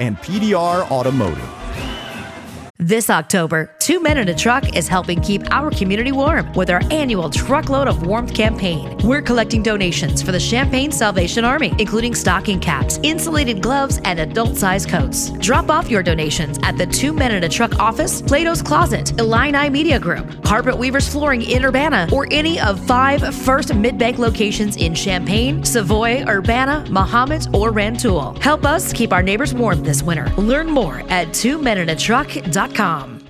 and PDR Automotive. This October, 2 Men in a Truck is helping keep our community warm with our annual Truckload of Warmth campaign. We're collecting donations for the Champaign Salvation Army, including stocking caps, insulated gloves, and adult-sized coats. Drop off your donations at the 2 Men in a Truck office, Plato's Closet, Illini Media Group, Carpet Weavers Flooring in Urbana, or any of 5 First Mid-Bank locations in Champaign, Savoy, Urbana, Mahomet, or Rantoul. Help us keep our neighbors warm this winter. Learn more at 2meninatruck.com.